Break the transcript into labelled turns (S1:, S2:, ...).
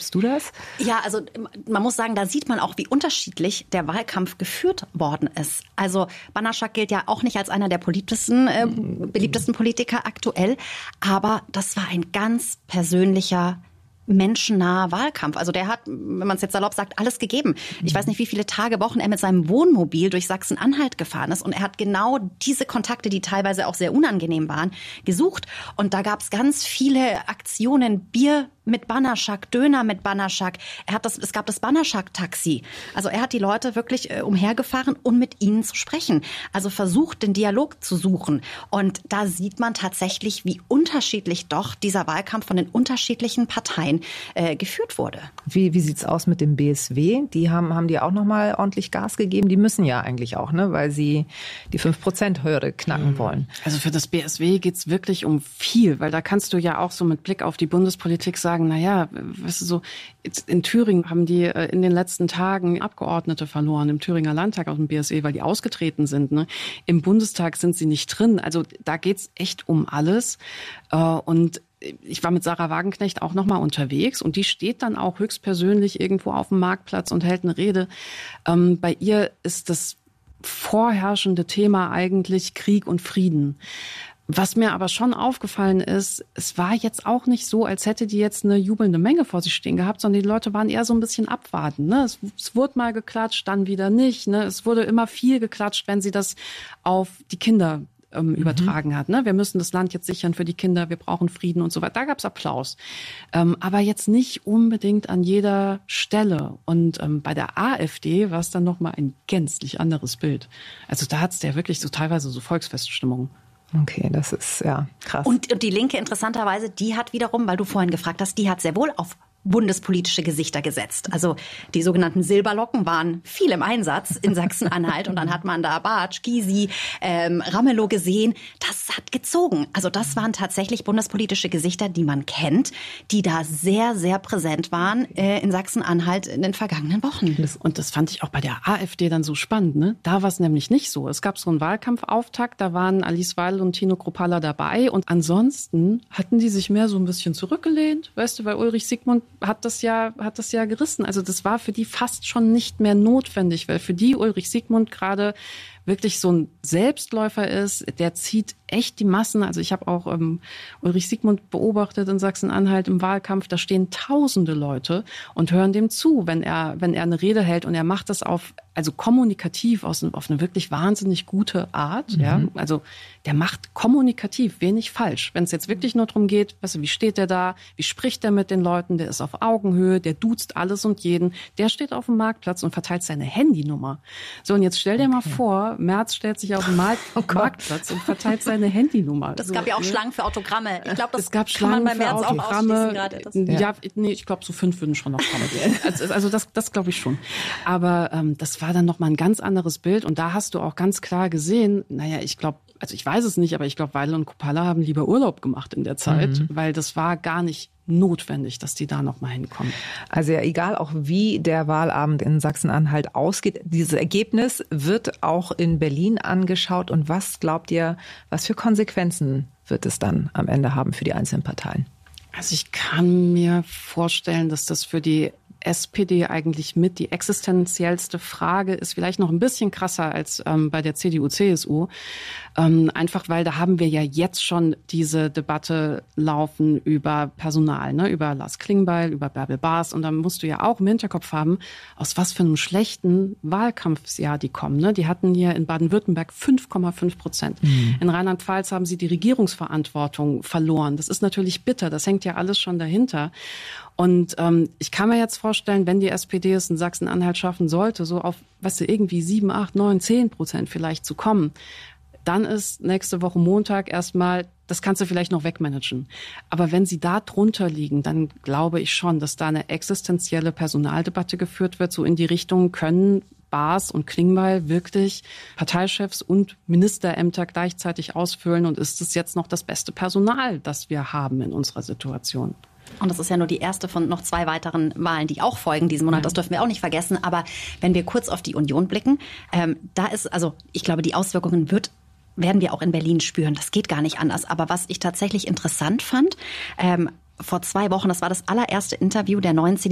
S1: erlebst du das?
S2: Ja, also man muss sagen, da sieht man auch, wie unterschiedlich der Wahlkampf geführt worden ist. Also Banaschak gilt ja auch nicht als einer der beliebtesten Politiker aktuell, aber das war ein ganz persönlicher, menschennaher Wahlkampf. Also der hat, wenn man es jetzt salopp sagt, alles gegeben. Ich weiß nicht, wie viele Tage, Wochen er mit seinem Wohnmobil durch Sachsen-Anhalt gefahren ist. Und er hat genau diese Kontakte, die teilweise auch sehr unangenehm waren, gesucht. Und da gab es ganz viele Aktionen, Bier mit Banaschak, Döner mit Banaschak. Es gab das Banaschak-Taxi. Also er hat die Leute wirklich umhergefahren, um mit ihnen zu sprechen. Also versucht, den Dialog zu suchen. Und da sieht man tatsächlich, wie unterschiedlich doch dieser Wahlkampf von den unterschiedlichen Parteien geführt wurde.
S1: Wie sieht's aus mit dem BSW? Die haben die auch noch mal ordentlich Gas gegeben. Die müssen ja eigentlich auch, ne, weil sie die 5%-Hürde knacken wollen.
S3: Also für das BSW geht's wirklich um viel, weil da kannst du ja auch so mit Blick auf die Bundespolitik sagen, naja, weißt du so, in Thüringen haben die in den letzten Tagen Abgeordnete verloren, im Thüringer Landtag aus dem BSW, weil die ausgetreten sind. Ne? Im Bundestag sind sie nicht drin. Also da geht's echt um alles. Und ich war mit Sarah Wagenknecht auch nochmal unterwegs und die steht dann auch höchstpersönlich irgendwo auf dem Marktplatz und hält eine Rede. Bei ihr ist das vorherrschende Thema eigentlich Krieg und Frieden. Was mir aber schon aufgefallen ist, es war jetzt auch nicht so, als hätte die jetzt eine jubelnde Menge vor sich stehen gehabt, sondern die Leute waren eher so ein bisschen abwarten. Ne? Es wurde mal geklatscht, dann wieder nicht. Ne? Es wurde immer viel geklatscht, wenn sie das auf die Kinder übertragen hat. Ne? Wir müssen das Land jetzt sichern für die Kinder, wir brauchen Frieden und so weiter. Da gab's Applaus. Aber jetzt nicht unbedingt an jeder Stelle. Und bei der AfD war es dann nochmal ein gänzlich anderes Bild. Also da hat's ja wirklich so teilweise so Volksfeststimmung.
S1: Okay, das ist ja krass.
S2: Und die Linke interessanterweise, die hat wiederum, weil du vorhin gefragt hast, die hat sehr wohl auf bundespolitische Gesichter gesetzt. Also die sogenannten Silberlocken waren viel im Einsatz in Sachsen-Anhalt und dann hat man da Bartsch, Gysi, Ramelow gesehen. Das hat gezogen. Also das waren tatsächlich bundespolitische Gesichter, die man kennt, die da sehr, sehr präsent waren in Sachsen-Anhalt in den vergangenen Wochen.
S3: Und das fand ich auch bei der AfD dann so spannend. Ne? Da war es nämlich nicht so. Es gab so einen Wahlkampfauftakt, da waren Alice Weidel und Tino Kruppalla dabei und ansonsten hatten die sich mehr so ein bisschen zurückgelehnt, weißt du, weil Ulrich Siegmund hat das ja gerissen. Also das war für die fast schon nicht mehr notwendig, weil für die Ulrich Siegmund gerade wirklich so ein Selbstläufer ist, der zieht echt die Massen. Also ich habe auch Ulrich Siegmund beobachtet in Sachsen-Anhalt im Wahlkampf. Da stehen tausende Leute und hören dem zu, wenn er eine Rede hält. Und er macht das also kommunikativ auf eine wirklich wahnsinnig gute Art. Ja, also der macht kommunikativ wenig falsch. Wenn es jetzt wirklich nur darum geht, weißt du, wie steht der da, wie spricht er mit den Leuten, der ist auf Augenhöhe, der duzt alles und jeden. Der steht auf dem Marktplatz und verteilt seine Handynummer. So, und jetzt stell dir mal vor, Merz stellt sich auf den Marktplatz und verteilt seine Handynummer.
S2: Das gab ja auch Schlangen für Autogramme. Ich glaube, das
S3: gab
S2: kann man bei Merz auch ausschließen
S3: gerade. Ja, nee, ich glaube, so 5 würden schon noch kommen. Also das glaube ich schon. Aber das war dann nochmal ein ganz anderes Bild. Und da hast du auch ganz klar gesehen, naja, ich glaube, also ich weiß es nicht, aber ich glaube, Weidel und Kruppalla haben lieber Urlaub gemacht in der Zeit, weil das war gar nicht notwendig, dass die da noch mal hinkommen.
S1: Also ja, egal auch wie der Wahlabend in Sachsen-Anhalt ausgeht, dieses Ergebnis wird auch in Berlin angeschaut. Und was glaubt ihr, was für Konsequenzen wird es dann am Ende haben für die einzelnen Parteien?
S3: Also ich kann mir vorstellen, dass das für die SPD eigentlich mit die existenziellste Frage ist, vielleicht noch ein bisschen krasser als bei der CDU, CSU. Einfach weil da haben wir ja jetzt schon diese Debatte laufen über Personal, ne? Über Lars Klingbeil, über Bärbel Baas. Und dann musst du ja auch im Hinterkopf haben, aus was für einem schlechten Wahlkampfsjahr die kommen. Ne? Die hatten hier in Baden-Württemberg 5,5%. In Rheinland-Pfalz haben sie die Regierungsverantwortung verloren. Das ist natürlich bitter. Das hängt ja alles schon dahinter. Und ich kann mir jetzt vorstellen, wenn die SPD es in Sachsen-Anhalt schaffen sollte, so auf, weißt du, irgendwie 7, 8, 9, 10% vielleicht zu kommen, dann ist nächste Woche Montag erstmal, das kannst du vielleicht noch wegmanagen. Aber wenn sie da drunter liegen, dann glaube ich schon, dass da eine existenzielle Personaldebatte geführt wird, so in die Richtung, können Baas und Klingbeil wirklich Parteichefs und Ministerämter gleichzeitig ausfüllen und ist es jetzt noch das beste Personal, das wir haben in unserer Situation?
S2: Und das ist ja nur die erste von noch 2 weiteren Wahlen, die auch folgen diesen Monat. Das dürfen wir auch nicht vergessen. Aber wenn wir kurz auf die Union blicken, da ist, also ich glaube, die Auswirkungen werden wir auch in Berlin spüren. Das geht gar nicht anders. Aber was ich tatsächlich interessant fand, vor 2 Wochen, das war das allererste Interview der neuen CDU